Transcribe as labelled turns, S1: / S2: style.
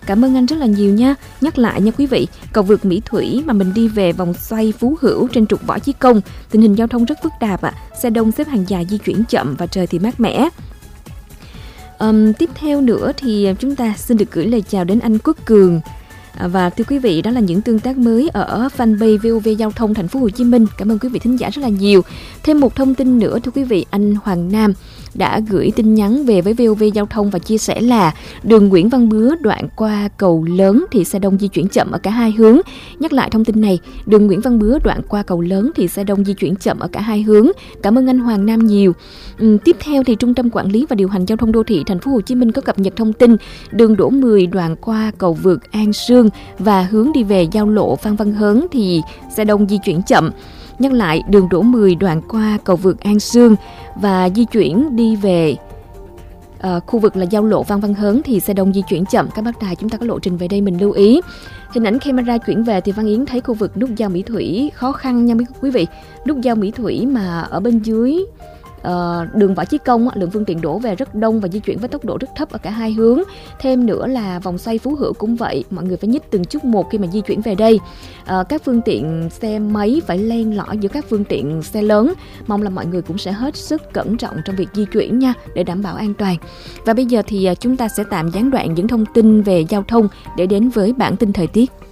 S1: Cảm ơn anh rất là nhiều nha. Nhắc lại nha quý vị, cầu vượt Mỹ Thủy mà mình đi về vòng xoay Phú Hữu trên trục Võ Chí Công, tình hình giao thông rất phức tạp ạ. Xe đông xếp hàng dài, di chuyển chậm và trời thì mát mẻ. Tiếp theo nữa thì chúng ta xin được gửi lời chào đến anh Quốc Cường. Và thưa quý vị, đó là những tương tác mới ở fanpage VOV Giao thông Thành phố Hồ Chí Minh. Cảm ơn quý vị thính giả rất là nhiều. Thêm một thông tin nữa thưa quý vị, anh Hoàng Nam đã gửi tin nhắn về với VOV Giao thông và chia sẻ là đường Nguyễn Văn Bứa đoạn qua cầu lớn thì xe đông di chuyển chậm ở cả hai hướng. Nhắc lại thông tin này, đường Nguyễn Văn Bứa đoạn qua cầu lớn thì xe đông di chuyển chậm ở cả hai hướng. Cảm ơn anh Hoàng Nam nhiều. Tiếp theo thì Trung tâm Quản lý và Điều hành Giao thông Đô thị Thành phố Hồ Chí Minh có cập nhật thông tin đường Đỗ Mười đoạn qua cầu vượt An Sương và hướng đi về giao lộ Phan Văn Hớn thì xe đông di chuyển chậm. Nhắc lại, đường Đỗ Mười đoạn qua cầu vượt An Sương và di chuyển đi về khu vực là giao lộ Phan Văn Hớn thì xe đông di chuyển chậm. Các bác tài chúng ta có lộ trình về đây mình lưu ý. Hình ảnh camera chuyển về thì Văn Yến thấy khu vực nút giao Mỹ Thủy khó khăn nha quý vị. Nút giao Mỹ Thủy mà ở bên dưới đường Võ Chí Công, lượng phương tiện đổ về rất đông và di chuyển với tốc độ rất thấp ở cả hai hướng. Thêm nữa là vòng xoay Phú Hữu cũng vậy, mọi người phải nhích từng chút một khi mà di chuyển về đây. Các phương tiện xe máy phải len lỏi giữa các phương tiện xe lớn. Mong là mọi người cũng sẽ hết sức cẩn trọng trong việc di chuyển nha, để đảm bảo an toàn. Và bây giờ thì chúng ta sẽ tạm gián đoạn những thông tin về giao thông để đến với bản tin thời tiết.